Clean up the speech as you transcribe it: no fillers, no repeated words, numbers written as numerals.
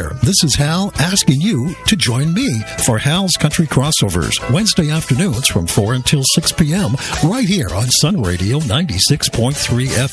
there. This is Hal asking you to join me for Hal's Country Crossovers, Wednesday afternoons from 4 until 6 p.m. right here on Sun Radio 96.3 FM.